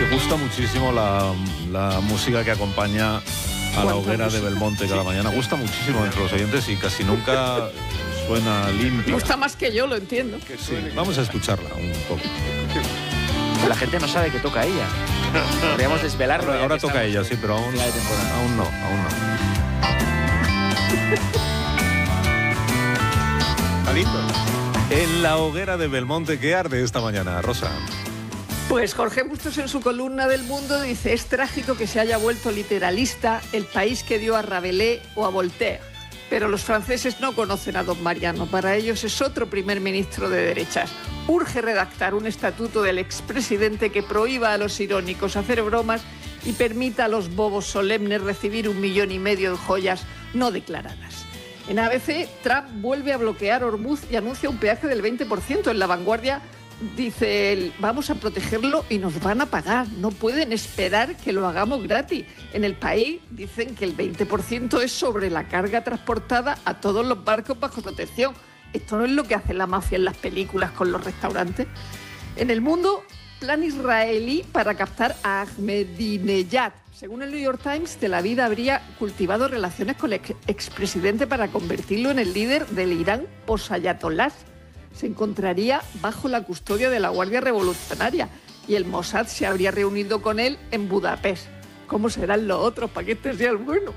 Me gusta muchísimo la música que acompaña a la hoguera de Belmonte cada mañana. Gusta muchísimo entre los oyentes y casi nunca suena limpia. Gusta más que yo, lo entiendo. Sí, vamos a escucarla un poco. La gente no sabe que toca ella. Podríamos desvelarlo. Ahora toca ella, sí, pero aún no. En la hoguera de Belmonte, ¿qué arde esta mañana, Rosa? Pues Jorge Bustos en su columna del Mundo dice: es trágico que se haya vuelto literalista el país que dio a Rabelais o a Voltaire. Pero los franceses no conocen a don Mariano. Para ellos es otro primer ministro de derechas. Urge redactar un estatuto del expresidente que prohíba a los irónicos hacer bromas y permita a los bobos solemnes recibir 1,5 millones de joyas no declaradas. En ABC, Trump vuelve a bloquear Hormuz y anuncia un peaje del 20%. En La Vanguardia dice él: vamos a protegerlo y nos van a pagar. No pueden esperar que lo hagamos gratis. En El País dicen que el 20% es sobre la carga transportada a todos los barcos bajo protección. Esto no es lo que hace la mafia en las películas con los restaurantes. En El Mundo, plan israelí para captar a Ahmadinejad. Según el New York Times, Tel Aviv habría cultivado relaciones con el expresidente para convertirlo en el líder del Irán post-ayatolás. Se encontraría bajo la custodia de la Guardia Revolucionaria y el Mossad se habría reunido con él en Budapest. ¿Cómo serán los otros para que este sea el bueno?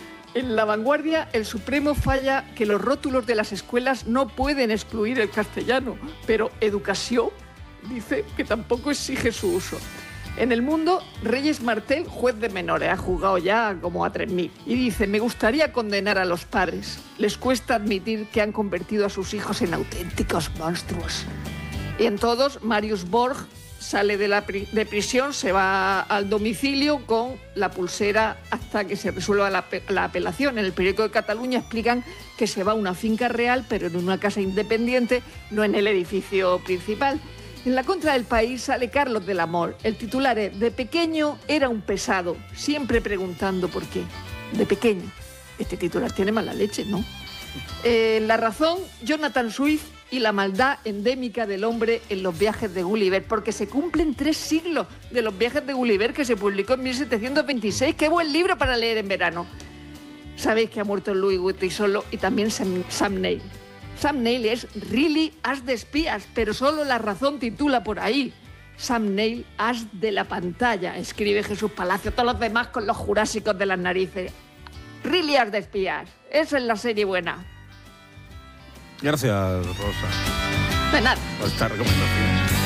En La Vanguardia, el Supremo falla que los rótulos de las escuelas no pueden excluir el castellano, pero Educación dice que tampoco exige su uso. En El Mundo, Reyes Martel, juez de menores, ha juzgado ya como a 3.000 y dice: me gustaría condenar a los padres. Les cuesta admitir que han convertido a sus hijos en auténticos monstruos. Y en Todos, Marius Borg sale de prisión, se va al domicilio con la pulsera hasta que se resuelva la apelación. En el periódico de Cataluña explican que se va a una finca real, pero en una casa independiente, no en el edificio principal. En la contra del País sale Carlos del Amor. El titular es: de pequeño era un pesado, siempre preguntando por qué. De pequeño. Este titular tiene mala leche, ¿no? La Razón, Jonathan Swift y la maldad endémica del hombre en los viajes de Gulliver, porque se cumplen 3 siglos de los viajes de Gulliver, que se publicó en 1726. ¡Qué buen libro para leer en verano! Sabéis que ha muerto Louis Guitisolo y también Sam Neill. Sam Neill es really as de espías, pero solo La Razón titula por ahí: Sam Neill, as de la pantalla, escribe Jesús Palacio. Todos los demás con los jurásicos de las narices. Really as de espías. Esa es la serie buena. Gracias, Rosa. De nada. Por esta recomendación.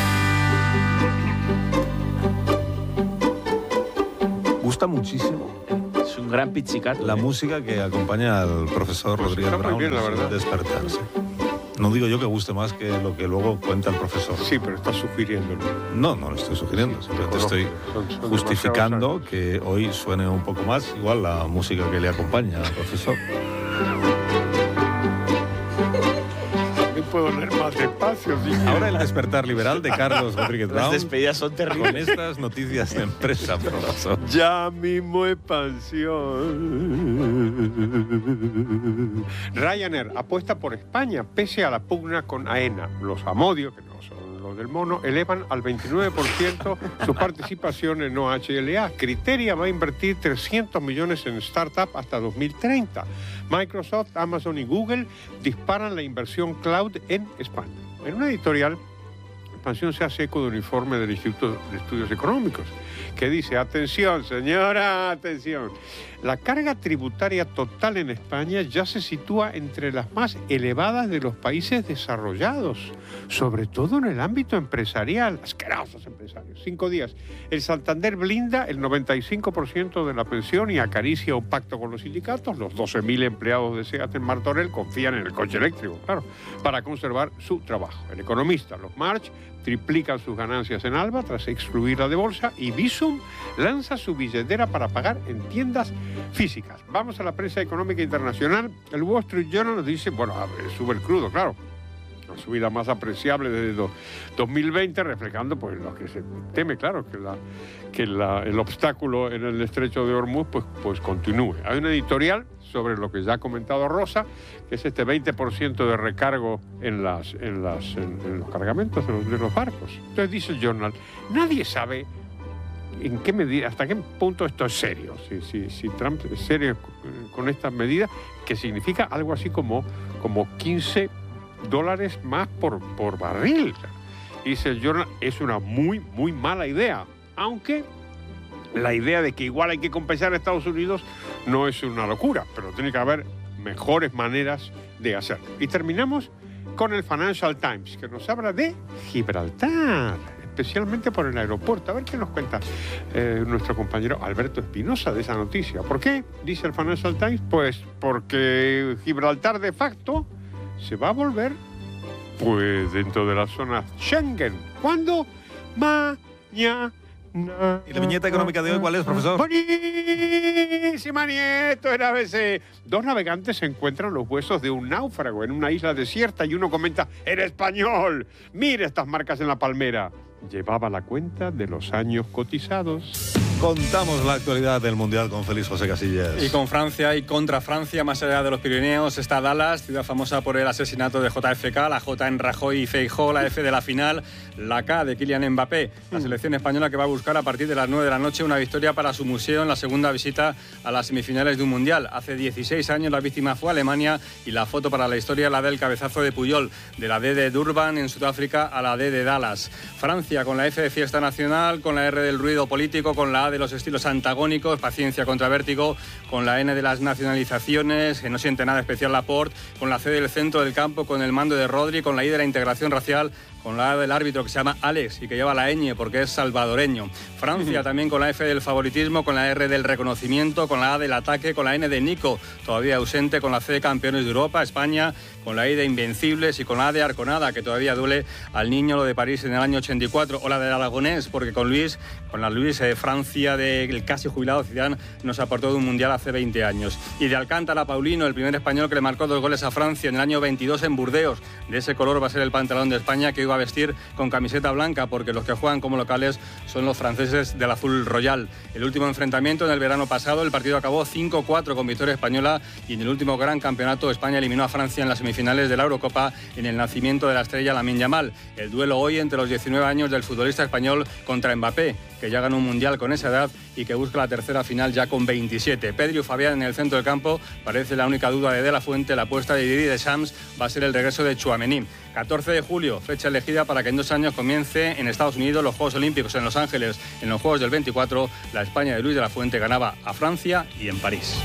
Gusta muchísimo Es un gran pizzicato. la música que acompaña al profesor Rodríguez está muy Brown bien, la en su verdad. despertarse. No digo yo que guste más que lo que luego cuenta el profesor. Sí, pero está sugiriéndolo. No lo estoy sugiriendo. Simplemente estoy Son justificando demasiados que hoy suene un poco más igual la música que le acompaña al profesor. años. No puedo leer más despacio. ¿Sí? Ahora el despertar liberal de Carlos Rodríguez Las Brown. despedidas son terribles. Con estas noticias de empresa, profesor. Ya mismo expansión. Ryanair apuesta por España pese a la pugna con AENA. Los Amodio, que no son los del mono, elevan al 29% su participación en OHLA. Criteria va a invertir 300 millones en startup hasta 2030. Microsoft, Amazon y Google disparan la inversión cloud en España. En una editorial, Expansión se hace eco de un informe del Instituto de Estudios Económicos que dice: atención, señora, atención. La carga tributaria total en España ya se sitúa entre las más elevadas de los países desarrollados, sobre todo en el ámbito empresarial. Asquerosos empresarios. 5 días. El Santander blinda el 95% de la pensión y acaricia un pacto con los sindicatos. Los 12.000 empleados de SEAT en Martorell confían en el coche eléctrico, claro, para conservar su trabajo. El Economista, los March, triplican sus ganancias en Alba tras excluirla de bolsa, y Bizum lanza su billetera para pagar en tiendas físicas. Vamos a la prensa económica internacional. El Wall Street Journal nos dice, bueno, sube el crudo, claro, la subida más apreciable desde 2020, reflejando pues lo que se teme, claro, que el obstáculo en el estrecho de Hormuz pues continúe. Hay una editorial sobre lo que ya ha comentado Rosa, que es este 20% de recargo en los cargamentos de los barcos. Entonces dice el Journal, nadie sabe en qué medida, hasta qué punto esto es serio. Si Trump es serio con estas medidas, que significa algo así como $15 más por barril. Y dice el Journal, es una muy, muy mala idea. Aunque la idea de que igual hay que compensar a Estados Unidos no es una locura, pero tiene que haber mejores maneras de hacerlo. Y terminamos con el Financial Times, que nos habla de Gibraltar, especialmente por el aeropuerto. A ver qué nos cuenta nuestro compañero Alberto Espinosa de esa noticia. ¿Por qué? Dice el Financial Times, pues porque Gibraltar de facto se va a volver pues dentro de la zona Schengen. ¿Cuándo? Mañana. ¿Y la viñeta económica de hoy cuál es, profesor? ¡Buenísima, Nieto! Era ABC. Dos navegantes se encuentran los huesos de un náufrago en una isla desierta y uno comenta: ¡Era español! ¡Mire estas marcas en la palmera! Llevaba la cuenta de los años cotizados. Contamos la actualidad del Mundial con Félix José Casillas. Y con Francia y contra Francia, más allá de los Pirineos, está Dallas, ciudad famosa por el asesinato de JFK, la J en Rajoy y Feijóo, la F de la final, la K de Kylian Mbappé. La selección española que va a buscar a partir de las 9 de la noche una victoria para su museo en la segunda visita a las semifinales de un Mundial. Hace 16 años la víctima fue Alemania y la foto para la historia la del cabezazo de Puyol, de la D de Durban en Sudáfrica a la D de Dallas. Francia con la F de fiesta nacional, con la R del ruido político, con la A de los estilos antagónicos, paciencia contra vértigo, con la N de las nacionalizaciones, que no siente nada especial Laporte, con la C del centro del campo, con el mando de Rodri, con la I de la integración racial, con la A del árbitro que se llama Alex y que lleva la ñ porque es salvadoreño. Francia también con la F del favoritismo, con la R del reconocimiento, con la A del ataque, con la N de Nico, todavía ausente, con la C de campeones de Europa. España con la I de invencibles y con la A de Arconada, que todavía duele al niño lo de París en el año 84, o la del Aragonés, porque con la Luis Francia del casi jubilado Zidane nos aportó de un mundial hace 20 años. Y de Alcántara Paulino, el primer español que le marcó 2 goles a Francia en el año 22 en Burdeos. De ese color va a ser el pantalón de España, que hoy va a vestir con camiseta blanca, porque los que juegan como locales son los franceses del azul royal. El último enfrentamiento en el verano pasado, el partido acabó 5-4 con victoria española, y en el último gran campeonato España eliminó a Francia en las semifinales de la Eurocopa en el nacimiento de la estrella Lamine Yamal. El duelo hoy entre los 19 años del futbolista español contra Mbappé, que ya ganó un mundial con esa edad y que busca la tercera final ya con 27. Pedri y Fabián en el centro del campo, parece la única duda de la Fuente. La apuesta de Didier Deschamps va a ser el regreso de Tchouaméni. 14 de julio, fecha elegida para que en 2 años comience en Estados Unidos los Juegos Olímpicos en Los Ángeles. En los Juegos del 24, la España de Luis de la Fuente ganaba a Francia y en París.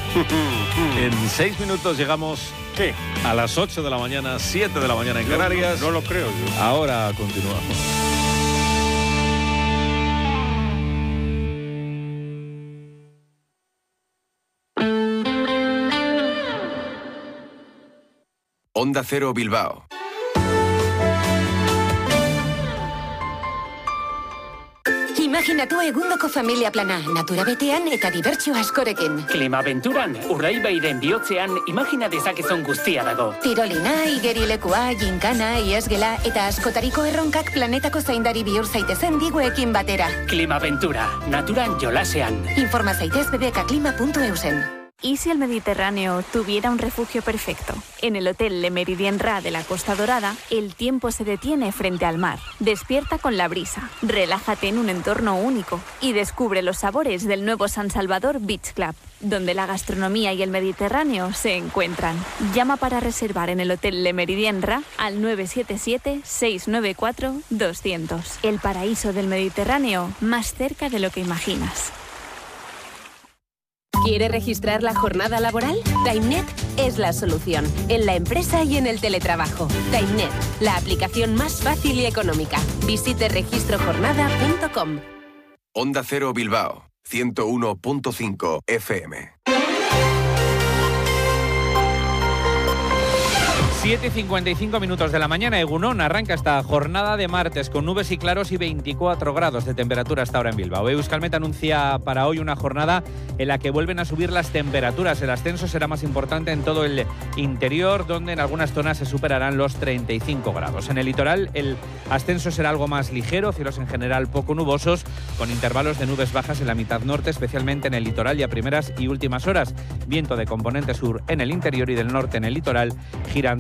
En 6 minutos llegamos a las 8 de la mañana, 7 de la mañana en Canarias. No lo creo yo. Ahora continuamos. Onda Cero Bilbao. Imaginatu egundoko familia plana, natura betean eta dibertsio askorekin. Klimabenturan, Urdaibairen bihotzean imagina dezakezun guztia dago. Tirolina, igerilekua, ginkana, iesgela eta askotariko erronkak planetako zaindari bihur zaitezen diguekin batera. Klimabentura, naturan jolasean. Informa zaitez bbkaklima.eusen. ¿Y si el Mediterráneo tuviera un refugio perfecto? En el Hotel Le Méridien Rad de la Costa Dorada, el tiempo se detiene frente al mar. Despierta con la brisa, relájate en un entorno único y descubre los sabores del nuevo San Salvador Beach Club, donde la gastronomía y el Mediterráneo se encuentran. Llama para reservar en el Hotel Le Méridien Rad al 977-694-200. El paraíso del Mediterráneo, más cerca de lo que imaginas. ¿Quiere registrar la jornada laboral? TimeNet es la solución, en la empresa y en el teletrabajo. TimeNet, la aplicación más fácil y económica. Visite registrojornada.com. Onda Cero Bilbao, 101.5 FM. 7:55 minutos de la mañana. Egunon arranca esta jornada de martes con nubes y claros y 24 grados de temperatura hasta ahora en Bilbao. Euskalmet anuncia para hoy una jornada en la que vuelven a subir las temperaturas. El ascenso será más importante en todo el interior, donde en algunas zonas se superarán los 35 grados. En el litoral el ascenso será algo más ligero, cielos en general poco nubosos, con intervalos de nubes bajas en la mitad norte, especialmente en el litoral y a primeras y últimas horas. Viento de componente sur en el interior y del norte en el litoral, girando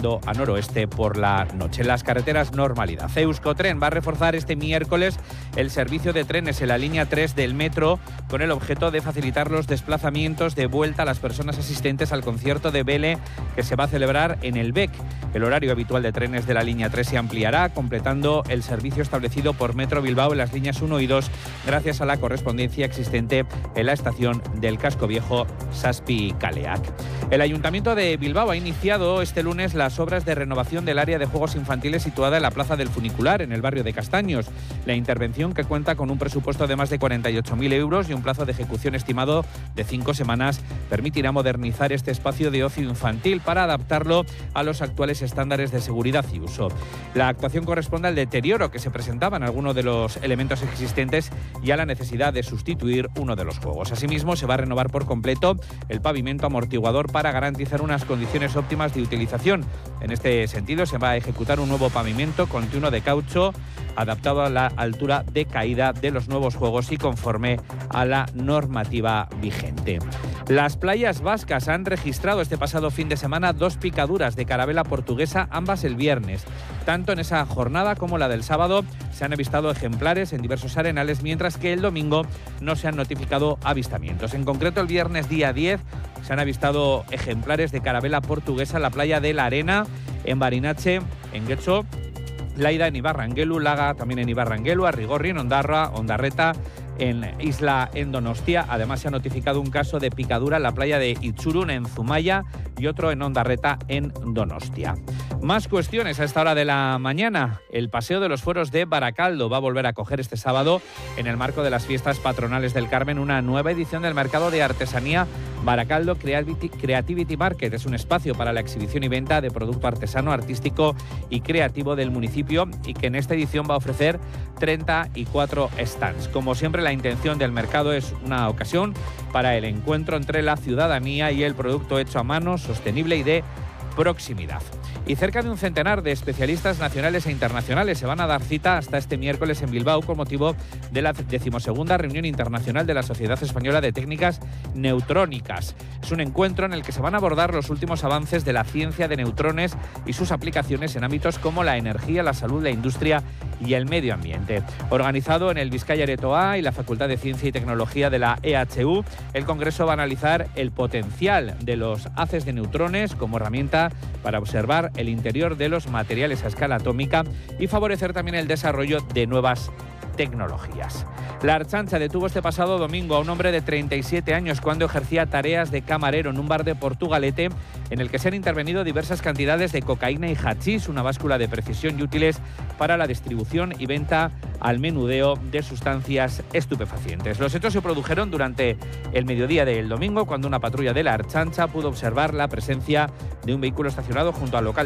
viento a noroeste por la noche. En las carreteras, normalidad. Euskotren va a reforzar este miércoles el servicio de trenes en la línea 3 del metro con el objeto de facilitar los desplazamientos de vuelta a las personas asistentes al concierto de Vele que se va a celebrar en el BEC. El horario habitual de trenes de la línea 3 se ampliará, completando el servicio establecido por Metro Bilbao en las líneas 1 y 2 gracias a la correspondencia existente en la estación del Casco Viejo Zazpikaleak. El Ayuntamiento de Bilbao ha iniciado este lunes las obras de renovación del área de juegos infantiles situada en la Plaza del Funicular, en el barrio de Castaños. La intervención, que cuenta con un presupuesto de más de 48.000 euros y un plazo de ejecución estimado de 5 semanas, permitirá modernizar este espacio de ocio infantil para adaptarlo a los actuales estándares de seguridad y uso. La actuación corresponde al deterioro que se presentaba en algunos de los elementos existentes y a la necesidad de sustituir uno de los juegos. Asimismo, se va a renovar por completo el pavimento amortiguador para garantizar unas condiciones óptimas de utilización. En este sentido, se va a ejecutar un nuevo pavimento continuo de caucho adaptado a la altura de caída de los nuevos juegos y conforme a la normativa vigente. Las playas vascas han registrado este pasado fin de semana 2 picaduras de carabela portuguesa, ambas el viernes. Tanto en esa jornada como la del sábado se han avistado ejemplares en diversos arenales, mientras que el domingo no se han notificado avistamientos. En concreto, el viernes día 10 se han avistado ejemplares de carabela portuguesa en la playa de la Arena, en Barinache, en Getxo, Laida en Ibarrangelu, Laga también en Ibarrangelu, Arrigorri en Ondarroa, Ondarreta en Isla en Donostia. Además, se ha notificado un caso de picadura en la playa de Itzurun en Zumaya y otro en Ondarreta en Donostia. Más cuestiones a esta hora de la mañana. El Paseo de los Fueros de Baracaldo va a volver a acoger este sábado, en el marco de las fiestas patronales del Carmen, una nueva edición del mercado de artesanía Baracaldo Creativity Market. Es un espacio para la exhibición y venta de producto artesano, artístico y creativo del municipio, y que en esta edición va a ofrecer 34 stands. Como siempre, la intención del mercado es una ocasión para el encuentro entre la ciudadanía y el producto hecho a mano, sostenible y de proximidad. Y cerca de un centenar de especialistas nacionales e internacionales se van a dar cita hasta este miércoles en Bilbao con motivo de la 12ª reunión internacional de la Sociedad Española de Técnicas Neutrónicas. Es un encuentro en el que se van a abordar los últimos avances de la ciencia de neutrones y sus aplicaciones en ámbitos como la energía, la salud, la industria y el medio ambiente. Organizado en el Bizkaia Aretoa y la Facultad de Ciencia y Tecnología de la EHU, el Congreso va a analizar el potencial de los haces de neutrones como herramienta para observar el interior de los materiales a escala atómica y favorecer también el desarrollo de nuevas tecnologías. La Ertzaintza detuvo este pasado domingo a un hombre de 37 años cuando ejercía tareas de camarero en un bar de Portugalete, en el que se han intervenido diversas cantidades de cocaína y hachís, una báscula de precisión y útiles para la distribución y venta al menudeo de sustancias estupefacientes. Los hechos se produjeron durante el mediodía del domingo, cuando una patrulla de la Ertzaintza pudo observar la presencia de un vehículo estacionado junto al local